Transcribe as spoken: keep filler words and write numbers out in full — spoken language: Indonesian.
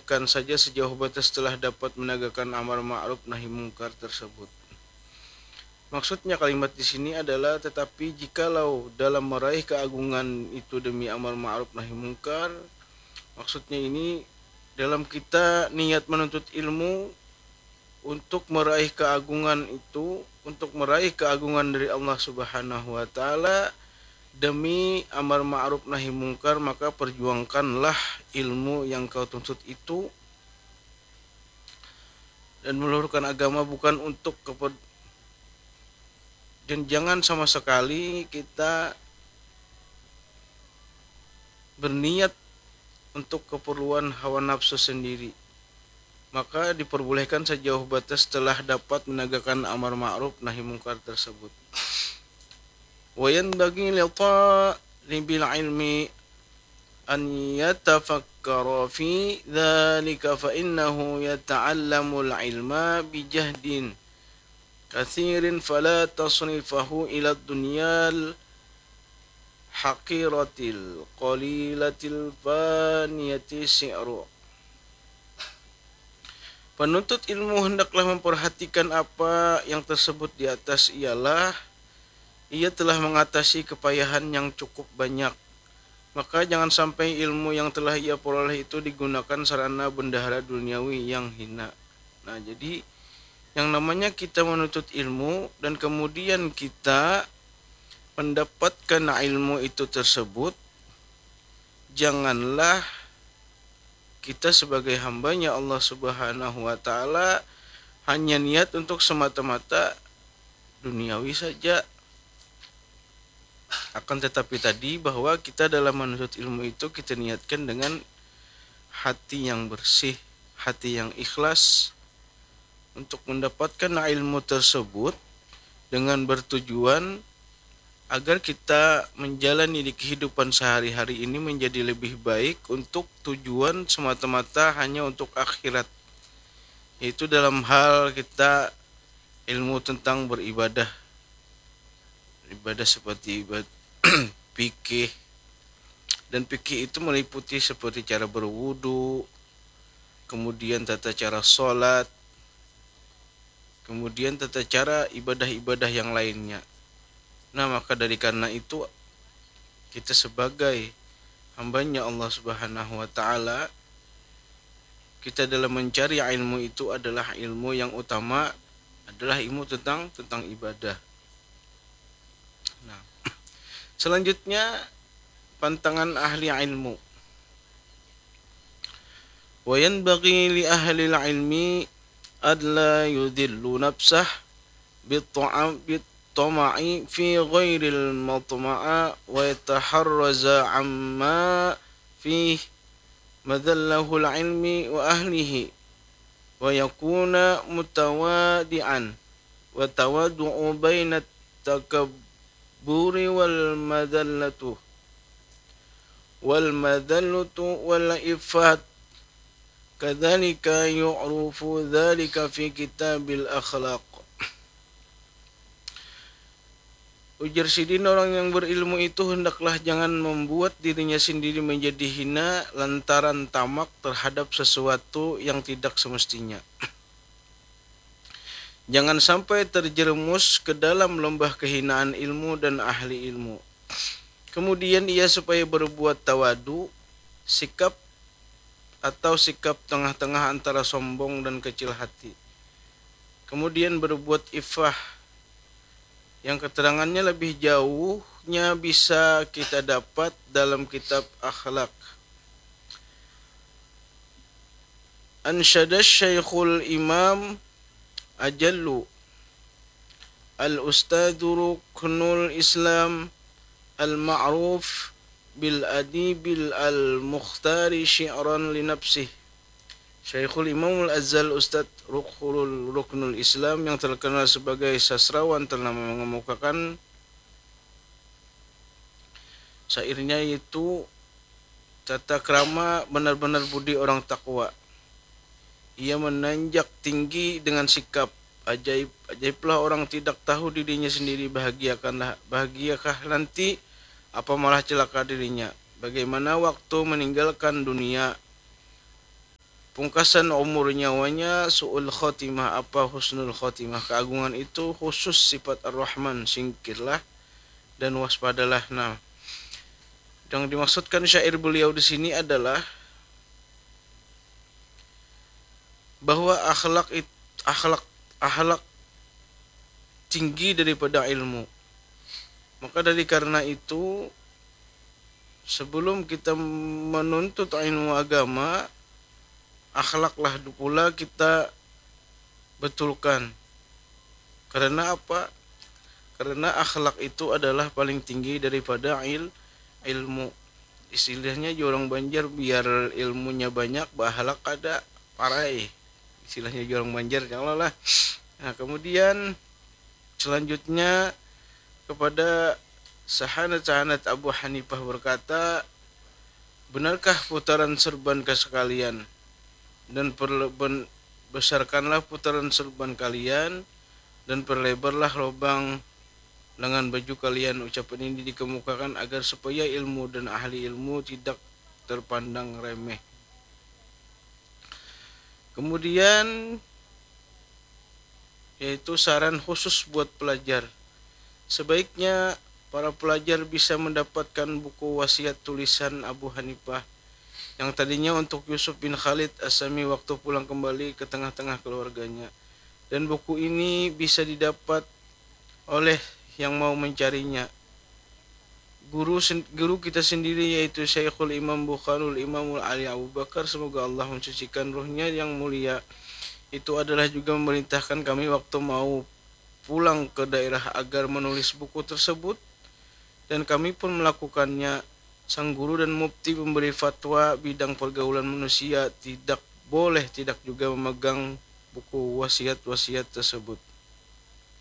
diperbolehkan saja sejauh batas telah dapat menegakkan amar ma'ruf nahi mungkar tersebut. Maksudnya kalimat di sini adalah tetapi jikalau dalam meraih keagungan itu demi amar ma'ruf nahi mungkar, maksudnya ini dalam kita niat menuntut ilmu untuk meraih keagungan itu, untuk meraih keagungan dari Allah Subhanahu wa taala demi amar ma'ruf nahi mungkar, maka perjuangkanlah ilmu yang kau tuntut itu dan meluhurkan agama bukan untuk keper dan jangan sama sekali kita berniat untuk keperluan hawa nafsu sendiri. Maka diperbolehkan sejauh batas telah dapat menegakkan amar ma'ruf nahi mungkar tersebut. Wa yanbaghi li talibil ilmi an yatafakkara fi dhalika fa innahu yata'allamul ilma bijahdin kathirin fala tasrifahu ila dunyal haqiratil qalilatil faniyati si'ru. Penuntut ilmu hendaklah memperhatikan apa yang tersebut di atas, ialah ia telah mengatasi kepayahan yang cukup banyak. Maka jangan sampai ilmu yang telah ia peroleh itu digunakan sarana bendahara duniawi yang hina. Nah, jadi yang namanya kita menuntut ilmu dan kemudian kita mendapatkan ilmu itu tersebut, janganlah kita sebagai hambanya Allah Subhanahu wa taala hanya niat untuk semata-mata duniawi saja. Akan tetapi tadi bahwa kita dalam menuntut ilmu itu kita niatkan dengan hati yang bersih, hati yang ikhlas untuk mendapatkan ilmu tersebut dengan bertujuan agar kita menjalani di kehidupan sehari-hari ini menjadi lebih baik untuk tujuan semata-mata hanya untuk akhirat, yaitu dalam hal kita ilmu tentang beribadah, ibadah seperti ibadah fikih, dan fikih itu meliputi seperti cara berwudu, kemudian tata cara sholat, kemudian tata cara ibadah-ibadah yang lainnya. Nah, maka dari karena itu kita sebagai hambanya Allah Subhanahu wa taala, kita dalam mencari ilmu itu adalah ilmu yang utama adalah ilmu tentang tentang ibadah. Nah, selanjutnya pantangan ahli ilmu. Wa yanbaghi li ahli ilmi adla yudhillu nafsah bit-ta'am bit-tama'i fi ghairil matma'a wa yataharraza amma fi madallahu al-ilmi wa ahlihi wa yakuna mutawadi'an wa tawaddu'u baina takabburi wal madallatu wal madallatu wal ifat kadzalika yu'rafu dzalika fi kitabil akhlaq. Ujar Sidin, orang yang berilmu itu hendaklah jangan membuat dirinya sendiri menjadi hina lantaran tamak terhadap sesuatu yang tidak semestinya. Jangan sampai terjerumus ke dalam lembah kehinaan ilmu dan ahli ilmu. Kemudian ia supaya berbuat tawadu, sikap atau sikap tengah-tengah antara sombong dan kecil hati. Kemudian berbuat ifah, yang keterangannya lebih jauhnya bisa kita dapat dalam kitab akhlak. Ansyada Syekhul Imam Ajallu Al-Ustadzu Ruknul Islam Al-Ma'ruf bil adibil al-mukhtari syi'ran li nafsih. Syekhul Imam Al-Azzal Ustadz Ruknul, Ruknul Islam yang terkenal sebagai sastrawan telah mengemukakan syairnya, yaitu tata krama benar-benar budi orang takwa. Ia menanjak tinggi dengan sikap ajaib. Ajaiblah orang tidak tahu dirinya sendiri, bahagiakanlah bahagiakah nanti apa malah celaka dirinya. Bagaimana waktu meninggalkan dunia, pungkasan umur nyawanya su'ul khotimah, apa husnul khotimah, keagungan itu khusus sifat Ar-Rahman, singkirlah dan waspadalah. Nah, yang dimaksudkan syair beliau di sini adalah bahwa akhlak it, akhlak akhlak tinggi daripada ilmu. Maka dari karena itu, sebelum kita menuntut ilmu agama, akhlaklah pula kita betulkan. Karena apa? Karena akhlak itu adalah paling tinggi daripada il, ilmu. Istilahnya orang Banjar, biar ilmunya banyak, bahalak kada parai. Istilahnya orang Banjar, lah. Nah, kemudian selanjutnya kepada sahanat-sahanat Abu Hanifah berkata, benarkah putaran serban sekalian, dan perleban, besarkanlah putaran serban kalian dan perlebarlah lubang lengan baju kalian. Ucapan ini dikemukakan agar supaya ilmu dan ahli ilmu tidak terpandang remeh. Kemudian yaitu saran khusus buat pelajar. Sebaiknya para pelajar bisa mendapatkan buku wasiat tulisan Abu Hanifah yang tadinya untuk Yusuf bin Khalid As-Sami waktu pulang kembali ke tengah-tengah keluarganya. Dan buku ini bisa didapat oleh yang mau mencarinya. Guru guru kita sendiri yaitu Syekhul Imam Bukharul Imamul Ali Abu Bakar, semoga Allah mensucikan ruhnya yang mulia, itu adalah juga memerintahkan kami waktu mau pulang ke daerah agar menulis buku tersebut, dan kami pun melakukannya. Sang guru dan mufti memberi fatwa bidang pergaulan manusia tidak boleh tidak juga memegang buku wasiat-wasiat tersebut.